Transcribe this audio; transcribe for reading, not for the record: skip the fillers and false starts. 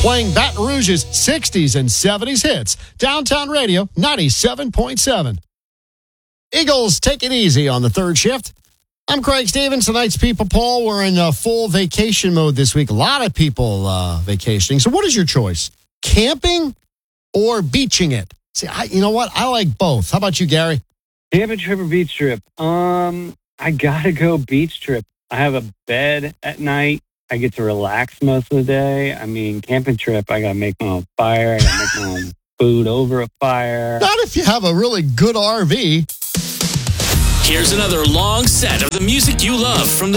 playing Baton Rouge's 60s and 70s hits. Downtown Radio 97.7. Eagles, take it easy on the third shift. I'm Craig Stevens. Tonight's People Poll. We're in full vacation mode this week. A lot of people vacationing. So what is your choice? Camping or beaching it? See, you know what? I like both. How about you, Gary? Camping trip or beach trip? I gotta go beach trip. I have a bed at night. I get to relax most of the day. I mean, camping trip, I gotta make my own fire. I gotta make my own food over a fire. Not if you have a really good RV. Here's another long set of the music you love from the